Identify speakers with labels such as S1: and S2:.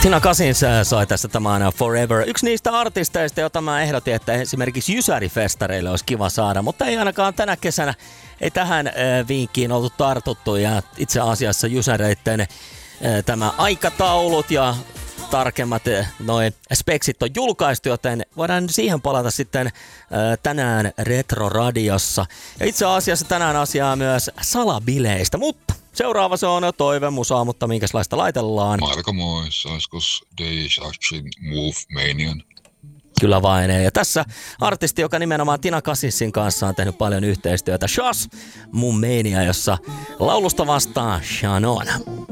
S1: Tina Cousins soi tässä tämän Forever. Yksi niistä artisteista, jota mä ehdotin, että esimerkiksi Jysäri-festareille olisi kiva saada, mutta ei ainakaan tänä kesänä ei tähän vinkkiin oltu tartuttu. Ja itse asiassa Jysäreitten tämä aikataulut ja tarkemmat noin speksit on julkaistu, joten voidaan siihen palata sitten tänään Retro-radiossa. Ja itse asiassa tänään asiaa myös salabileistä, mutta seuraava se on toivemusaa, mutta minkälaista laitellaan?
S2: Marko moi, saiskos Deisachin Move Manian?
S1: Kyllä vain. Ja tässä artisti, joka nimenomaan Tina Cousinsin kanssa on tehnyt paljon yhteistyötä. Shaz Move Mania, jossa laulusta vastaa Shannon.